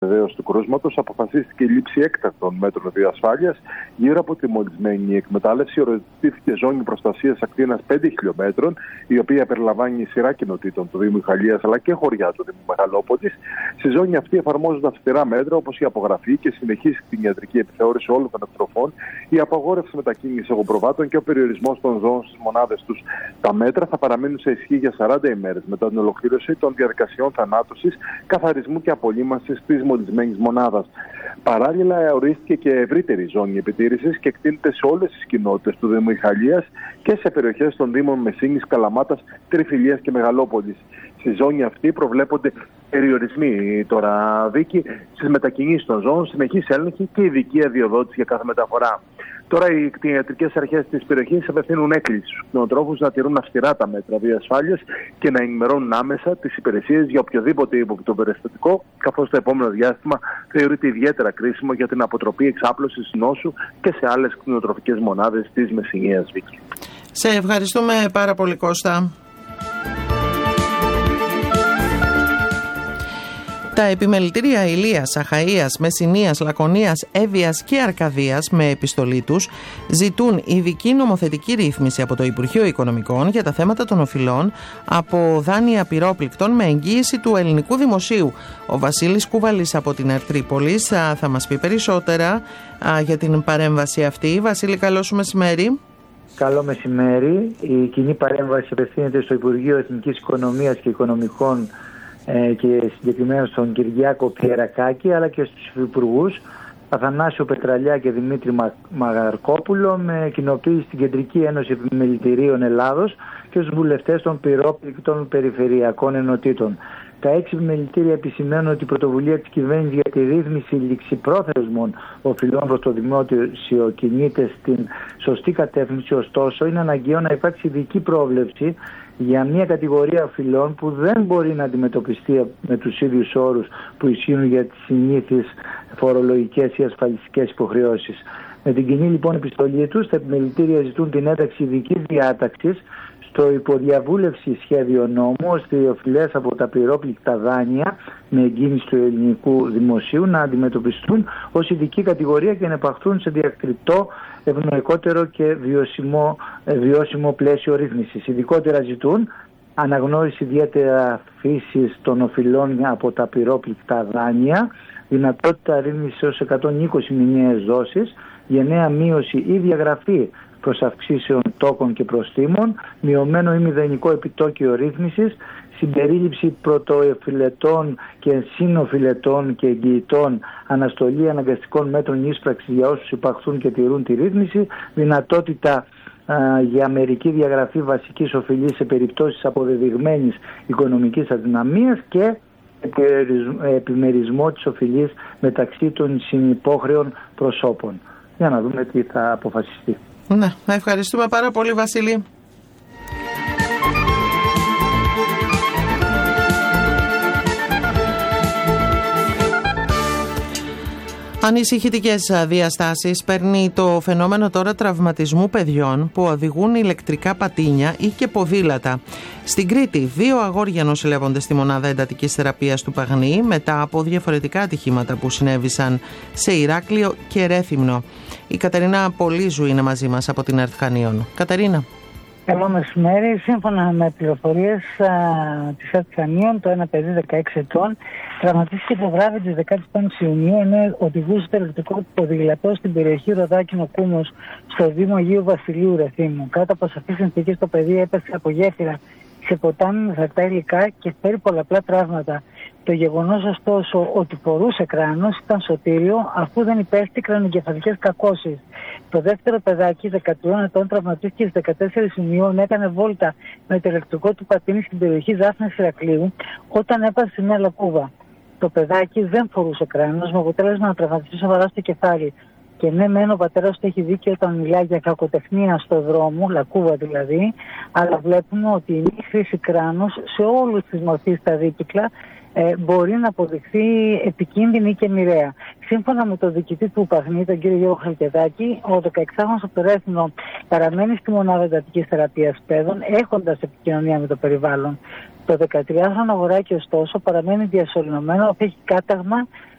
Βεβαίως του κρούσματος, αποφασίστηκε η λήψη έκτακτων μέτρων διασφάλειας γύρω από τη μολυσμένη εκμετάλλευση. Οριστήθηκε ζώνη προστασίας ακτίνας 5 χιλιόμετρων, η οποία περιλαμβάνει σειρά κοινοτήτων του Δήμου Ιχαλίας αλλά και χωριά του Δήμου Μεγαλόπολης. Στη ζώνη αυτή εφαρμόζονται αυστηρά μέτρα όπως η απογραφή και συνεχής κτηνιατρική επιθεώρηση όλων των εκτροφών, η απαγόρευση μετακίνησης εγωπροβάτων και ο περιορισμός των ζώων στις μονάδες τους. Τα μέτρα θα παραμείνουν σε ισχύ για 40 ημέρες μετά την ολοκλήρωση των διαδικασιών θανάτωσης, καθαρισμού και απολύμανσης της μολυσμένης μονάδας. Παράλληλα, ορίστηκε και ευρύτερη ζώνη επιτήρησης και εκτείνεται σε όλες τις κοινότητες του Δήμου Ιχαλίας και σε περιοχές των Δήμων Μεσίνης, Καλαμάτας, Τριφυλίας και Μεγαλόπολης. Στη ζώνη αυτή προβλέπονται περιορισμοί τώρα, Βίκη, στις μετακινήσεις των ζώων, συνεχής έλεγχη και ειδική αδειοδότηση για κάθε μεταφορά. Τώρα οι κτηνιατρικές αρχές της περιοχής απευθύνουν έκκληση στους κτηνοτρόφους να τηρούν αυστηρά τα μέτρα διασφάλειας και να ενημερώνουν άμεσα τις υπηρεσίες για οποιοδήποτε ύποπτο περιστατικό, καθώς το επόμενο διάστημα θεωρείται ιδιαίτερα κρίσιμο για την αποτροπή εξάπλωσης νόσου και σε άλλες κτηνοτροφικές μονάδες της Μεσσηνίας, Βίκη. Σε ευχαριστούμε πάρα πολύ, Κώστα. Τα επιμελητήρια Ηλίας, Αχαΐας, Μεσσηνίας, Λακωνίας, Εύβοιας και Αρκαδίας με επιστολή τους ζητούν ειδική νομοθετική ρύθμιση από το Υπουργείο Οικονομικών για τα θέματα των οφειλών από δάνεια πυρόπληκτων με εγγύηση του ελληνικού δημοσίου. Ο Βασίλης Κουβαλής από την Ερτρίπολης θα μας πει περισσότερα για την παρέμβαση αυτή. Βασίλη, καλό σου μεσημέρι. Καλό μεσημέρι. Η κοινή παρέμβαση απευθύνεται στο Υπουργείο Εθνικής Οικονομίας και Οικονομικών και συγκεκριμένα στον Κυριάκο Πιερακάκη, αλλά και στους υπουργούς Αθανάσιο Πετραλιά και Δημήτρη Μαγαρκόπουλο, με κοινοποίηση στην Κεντρική Ένωση Επιμελητηρίων Ελλάδος και στους βουλευτές των πυρόπληκτων περιφερειακών ενωτήτων. Τα 6 επιμελητήρια επισημαίνουν ότι η πρωτοβουλία της κυβέρνησης για τη ρύθμιση ληξιπρόθεσμων οφειλών προς το δημόσιο κινείται στην σωστή κατεύθυνση, ωστόσο είναι αναγκαίο να υπάρξει ειδική πρόβλεψη για μια κατηγορία οφειλών που δεν μπορεί να αντιμετωπιστεί με τους ίδιους όρους που ισχύουν για τις συνήθεις φορολογικές ή ασφαλιστικές υποχρεώσεις. Με την κοινή λοιπόν επιστολή τους, τα επιμελητήρια ζητούν την ένταξη ειδικής διάταξης στο υποδιαβούλευση σχέδιο νόμου, ώστε οι οφειλές από τα πυρόπληκτα δάνεια με εγκίνηση του ελληνικού δημοσίου να αντιμετωπιστούν ως ειδική κατηγορία και να επαχθούν σε διακριτό, ευνοϊκότερο και βιώσιμο πλαίσιο ρύθμισης. Ειδικότερα ζητούν αναγνώριση ιδιαίτερα φύσης των οφειλών από τα πυρόπληκτα δάνεια, δυνατότητα ρύθμισης έως 120 μηνιαίες δόσεις, γενναία μείωση ή διαγραφή προς αυξήσεων τόκων και προστίμων, μειωμένο ή μηδενικό επιτόκιο ρύθμισης, συμπερίληψη πρωτοεφιλετών και συνοφιλετών και εγγυητών, αναστολή αναγκαστικών μέτρων ίσπραξης για όσους υπαχθούν και τηρούν τη ρύθμιση, δυνατότητα για μερική διαγραφή βασικής οφειλής σε περιπτώσεις αποδεδειγμένης οικονομικής αδυναμίας και επιμερισμό της οφειλής μεταξύ των συνυπόχρεων προσώπων. Για να δούμε τι θα αποφασιστεί. Ναι, ευχαριστούμε πάρα πολύ, Βασίλη. Ανησυχητικές διαστάσεις παίρνει το φαινόμενο τώρα τραυματισμού παιδιών που οδηγούν ηλεκτρικά πατίνια ή και ποδήλατα. Στην Κρήτη, 2 αγόρια νοσηλεύονται στη μονάδα εντατικής θεραπείας του Παγνή μετά από διαφορετικά ατυχήματα που συνέβησαν σε Ηράκλειο και Ρέθυμνο. Η Κατερίνα Πολύζου είναι μαζί μας από την ΕΡΤ Χανίων. Κατερίνα. Καλό μεσημέρι. Σύμφωνα με πληροφορίες της ΕΡΤ Χανίων, το ένα παιδί 16 ετών τραυματίστηκε το βράδυ της 15ης Ιουνίου ενώ οδηγούσε το ηλεκτρικό ποδήλατο στην περιοχή Ροδάκινο Κούμος στο Δήμο Αγίου Βασιλείου Ρεθύμνου. Κάτω από σαφείς συνθήκες το παιδί έπεσε από γέφυρα σε ποτάμι με φερτά υλικά και φέρει πολλαπλά τραύματα. Το γεγονός ωστόσο ότι φορούσε κράνος ήταν σωτήριο αφού δεν υπέστη κρανοκεφαλικές κακώσεις. Το δεύτερο παιδάκι, 13 ετών, τραυματίστηκε στις 14 Ιουνίου ενώ έκανε βόλτα με το ηλεκτρικό του πατίνι στην περιοχή Δάφνης Ηρακλείου όταν έπασε μια λακκούβα. Το παιδάκι δεν φορούσε κράνος με αποτέλεσμα να τραυματιστεί σοβαρά στο κεφάλι. Και ναι, μεν ο πατέρας του έχει δίκιο όταν μιλάει για κακοτεχνία στο δρόμο, λακκούβα δηλαδή, αλλά βλέπουμε ότι η μη χρήση κράνους σε όλους τις μορφές τα δίκυκλα μπορεί να αποδειχθεί επικίνδυνη και μοιραία. Σύμφωνα με τον διοικητή του Παγνή, τον κύριο Γιώργο Χαλκεδάκη, ο 16χρονος από το Ρέθυμνο παραμένει στη μονάδα εντατικής θεραπείας παιδών, έχοντας επικοινωνία με το περιβάλλον. Το 13χρονο αγοράκι, ωστόσο, παραμένει διασωληνωμένο, έχει κάταγμα